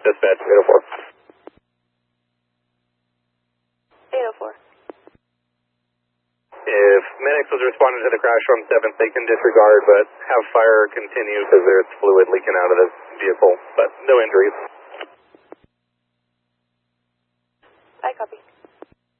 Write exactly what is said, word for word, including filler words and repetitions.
dispatch, eight oh four. eight oh four. If medics was responding to the crash on seventh, they can disregard, but have fire continue because there's fluid leaking out of the vehicle, but no injuries. I copy.